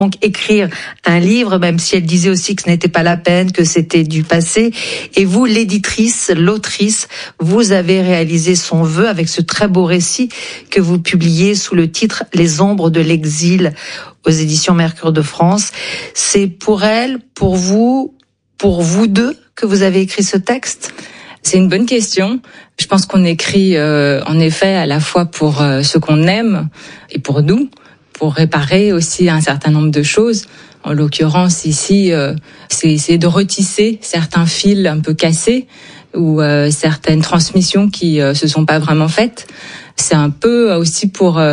donc écrire un livre, même si elle disait aussi que ce n'était pas la peine, que c'était du passé. Et vous, l'éditrice, l'autrice, vous avez réalisé son vœu avec ce très beau récit que vous publiez sous le titre « Les ombres de l'exil » aux éditions Mercure de France. C'est pour elle, pour vous deux, que vous avez écrit ce texte ? C'est une bonne question. Je pense qu'on écrit en effet à la fois pour ce qu'on aime et pour nous, pour réparer aussi un certain nombre de choses. En l'occurrence ici, c'est essayer de retisser certains fils un peu cassés ou certaines transmissions qui se sont pas vraiment faites. C'est un peu aussi pour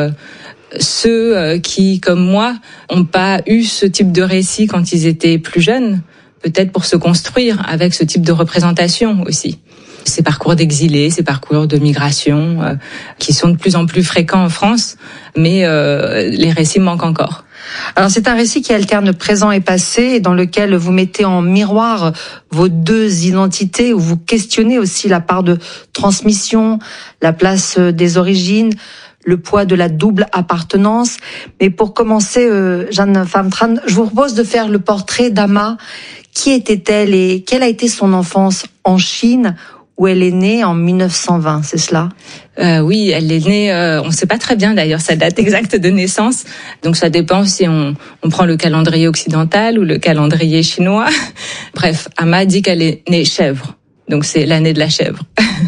ceux qui, comme moi, ont pas eu ce type de récit quand ils étaient plus jeunes, peut-être pour se construire avec ce type de représentation aussi. Ces parcours d'exilés, ces parcours de migration qui sont de plus en plus fréquents en France, mais les récits manquent encore. Alors c'est un récit qui alterne présent et passé, et dans lequel vous mettez en miroir vos deux identités, où vous questionnez aussi la part de transmission, la place des origines, le poids de la double appartenance. Mais pour commencer, Jeanne Famtran, je vous propose de faire le portrait d'Ama. Qui était-elle et quelle a été son enfance en Chine, où elle est née en 1920, c'est cela ? Oui, elle est née, on ne sait pas très bien d'ailleurs sa date exacte de naissance, donc ça dépend si on prend le calendrier occidental ou le calendrier chinois. Bref, Ama dit qu'elle est née chèvre, donc c'est l'année de la chèvre.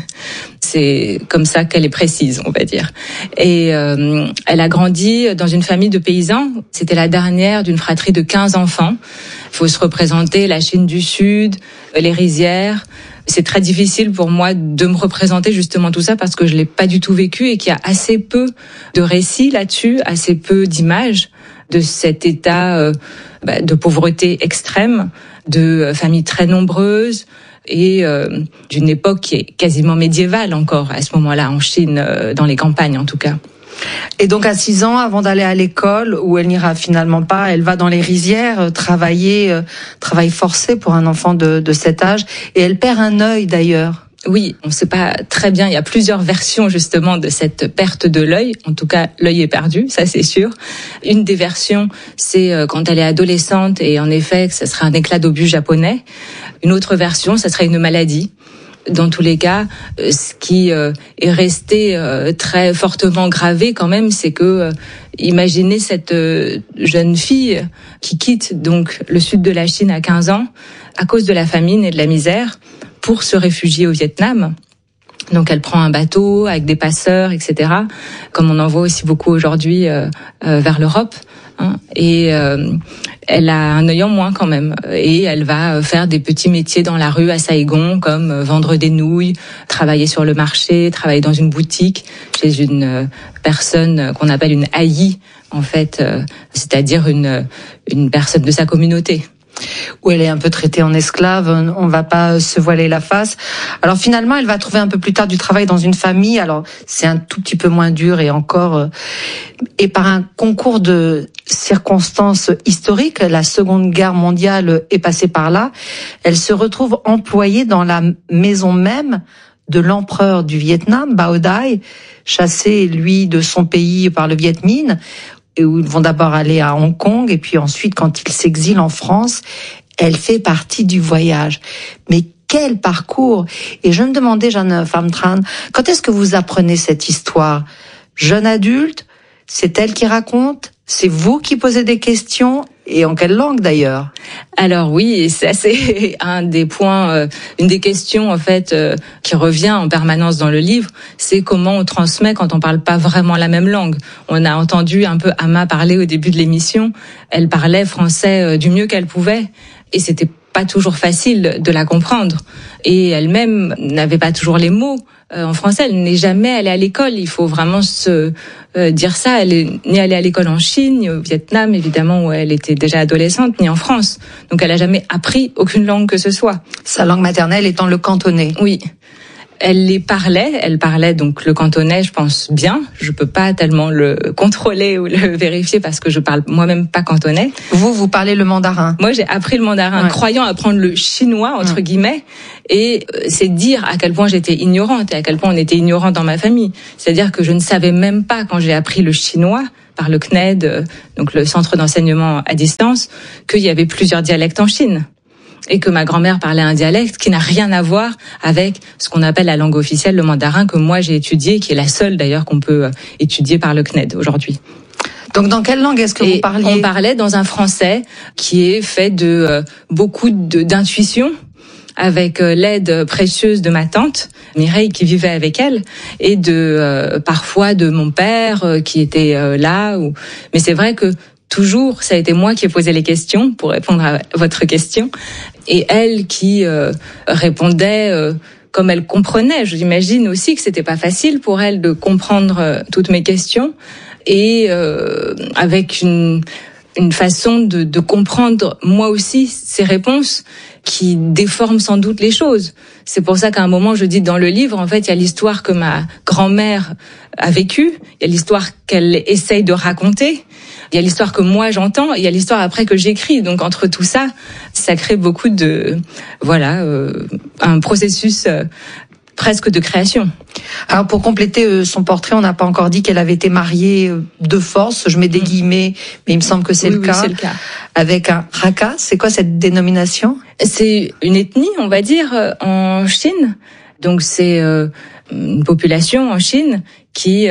C'est comme ça qu'elle est précise, on va dire. Et elle a grandi dans une famille de paysans. C'était la dernière d'une fratrie de 15 enfants. Il faut se représenter la Chine du Sud, les rizières. C'est très difficile pour moi de me représenter justement tout ça parce que je l'ai pas du tout vécu et qu'il y a assez peu de récits là-dessus, assez peu d'images de cet état de pauvreté extrême, de familles très nombreuses et d'une époque qui est quasiment médiévale encore à ce moment-là en Chine, dans les campagnes en tout cas. Et donc à 6 ans, avant d'aller à l'école, où elle n'ira finalement pas, elle va dans les rizières travail forcé pour un enfant de cet âge, et elle perd un œil d'ailleurs. Oui, on ne sait pas très bien. Il y a plusieurs versions justement de cette perte de l'œil. En tout cas, l'œil est perdu, ça c'est sûr. Une des versions, c'est quand elle est adolescente et en effet, que ce serait un éclat d'obus japonais. Une autre version, ça serait une maladie. Dans tous les cas, ce qui est resté très fortement gravé quand même, c'est que imaginez cette jeune fille qui quitte donc le sud de la Chine à 15 ans à cause de la famine et de la misère pour se réfugier au Vietnam. Donc elle prend un bateau avec des passeurs, etc., comme on en voit aussi beaucoup aujourd'hui vers l'Europe. Et elle a un œil en moins quand même, et elle va faire des petits métiers dans la rue à Saigon, comme vendre des nouilles, travailler sur le marché, travailler dans une boutique chez une personne qu'on appelle une haï, en fait, c'est-à-dire une personne de sa communauté. Où elle est un peu traitée en esclave, on va pas se voiler la face. Alors finalement, elle va trouver un peu plus tard du travail dans une famille, alors c'est un tout petit peu moins dur et encore, et par un concours de circonstances historiques, la Seconde Guerre mondiale est passée par là, elle se retrouve employée dans la maison même de l'empereur du Vietnam, Bao Dai, chassé lui de son pays par le Viet Minh, et où ils vont d'abord aller à Hong Kong, et puis ensuite, quand il s'exile en France, elle fait partie du voyage. Mais quel parcours! Et je me demandais, Jeanne Famtran, quand est-ce que vous apprenez cette histoire? Jeune adulte? C'est elle qui raconte? C'est vous qui posez des questions? Et en quelle langue d'ailleurs? Alors oui, ça c'est un des points, une des questions en fait qui revient en permanence dans le livre, c'est comment on transmet quand on parle pas vraiment la même langue. On a entendu un peu Ama parler au début de l'émission, elle parlait français du mieux qu'elle pouvait et c'était pas toujours facile de la comprendre. Et elle-même n'avait pas toujours les mots en français. Elle n'est jamais allée à l'école. Il faut vraiment se dire ça. Elle est ni allée à l'école en Chine, ni au Vietnam, évidemment, où elle était déjà adolescente, ni en France. Donc elle a jamais appris aucune langue que ce soit. Sa langue maternelle étant le cantonais. Oui. Elle parlait donc le cantonais, je pense bien. Je peux pas tellement le contrôler ou le vérifier parce que je parle moi-même pas cantonais. Vous parlez le mandarin. Moi, j'ai appris le mandarin, croyant apprendre le chinois, entre guillemets. Et c'est dire à quel point j'étais ignorante et à quel point on était ignorant dans ma famille. C'est-à-dire que je ne savais même pas quand j'ai appris le chinois, par le CNED, donc le centre d'enseignement à distance, qu'il y avait plusieurs dialectes en Chine. Et que ma grand-mère parlait un dialecte qui n'a rien à voir avec ce qu'on appelle la langue officielle, le mandarin, que moi j'ai étudié, qui est la seule d'ailleurs qu'on peut étudier par le CNED aujourd'hui. Donc dans quelle langue est-ce que vous parliez ? On parlait dans un français qui est fait de beaucoup d'intuition, avec l'aide précieuse de ma tante Mireille qui vivait avec elle, et parfois de mon père qui était là. Mais c'est vrai que toujours, ça a été moi qui ai posé les questions pour répondre à votre question, et elle qui répondait comme elle comprenait. J'imagine aussi que c'était pas facile pour elle de comprendre toutes mes questions, et avec une façon de comprendre moi aussi ces réponses qui déforment sans doute les choses. C'est pour ça qu'à un moment je dis dans le livre, en fait, il y a l'histoire que ma grand-mère a vécue, il y a l'histoire qu'elle essaye de raconter, il y a l'histoire que moi j'entends, il y a l'histoire après que j'écris. Donc entre tout ça, ça crée beaucoup de un processus presque de création. Alors pour compléter son portrait, on n'a pas encore dit qu'elle avait été mariée de force, je mets des guillemets, mais il me semble que c'est le cas. C'est le cas. Avec un Hakka. C'est quoi cette dénomination ? C'est une ethnie, on va dire, en Chine. Donc c'est une population en Chine qui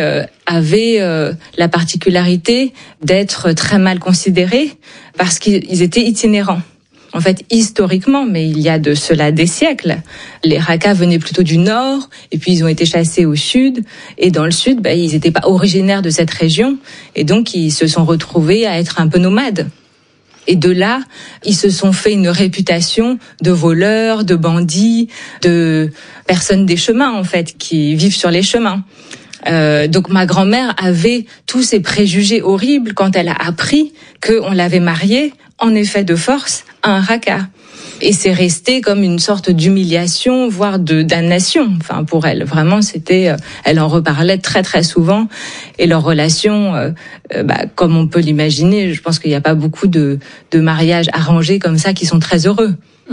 avait la particularité d'être très mal considérée parce qu'ils étaient itinérants. En fait, historiquement, mais il y a de cela des siècles, les Hakka venaient plutôt du nord, et puis ils ont été chassés au sud, et dans le sud, ils n'étaient pas originaires de cette région, et donc ils se sont retrouvés à être un peu nomades. Et de là, ils se sont fait une réputation de voleurs, de bandits, de personnes des chemins, en fait, qui vivent sur les chemins. Donc ma grand-mère avait tous ces préjugés horribles quand elle a appris qu'on l'avait mariée, en effet de force, à un Hakka. Et c'est resté comme une sorte d'humiliation, voire de damnation. Enfin, pour elle, vraiment, c'était. Elle en reparlait très très souvent. Et leur relation, comme on peut l'imaginer, je pense qu'il n'y a pas beaucoup de mariages arrangés comme ça qui sont très heureux.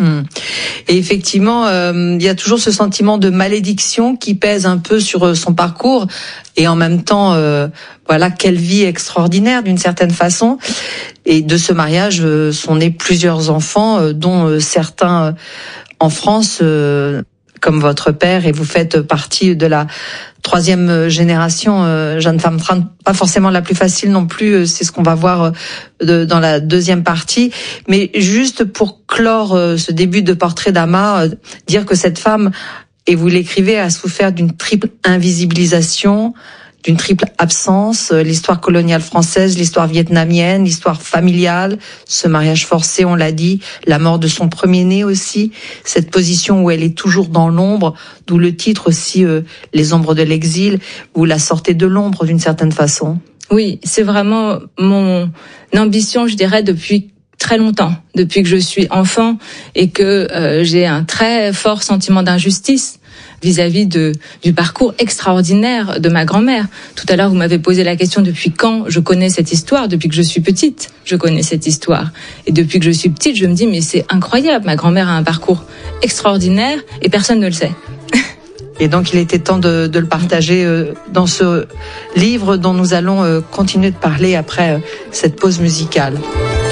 Et effectivement, il y a toujours ce sentiment de malédiction qui pèse un peu sur son parcours, et en même temps, quelle vie extraordinaire d'une certaine façon. Et de ce mariage sont nés plusieurs enfants, dont certains en France, comme votre père, et vous faites partie de la 3e génération, jeune femme trans, pas forcément la plus facile non plus, c'est ce qu'on va voir dans la 2e partie. Mais juste pour clore ce début de portrait d'Ama, dire que cette femme, et vous l'écrivez, a souffert d'une triple invisibilisation, d'une triple absence, l'histoire coloniale française, l'histoire vietnamienne, l'histoire familiale, ce mariage forcé, on l'a dit, la mort de son premier-né aussi, cette position où elle est toujours dans l'ombre, d'où le titre aussi, Les ombres de l'exil, où la sortez de l'ombre d'une certaine façon. Oui, c'est vraiment mon ambition, je dirais, depuis très longtemps, depuis que je suis enfant, et que j'ai un très fort sentiment d'injustice vis-à-vis du parcours extraordinaire de ma grand-mère. Tout à l'heure, vous m'avez posé la question depuis quand je connais cette histoire. Depuis que je suis petite, je connais cette histoire. Et depuis que je suis petite, je me dis, mais c'est incroyable, ma grand-mère a un parcours extraordinaire et personne ne le sait. Et donc, il était temps de le partager dans ce livre dont nous allons continuer de parler après cette pause musicale.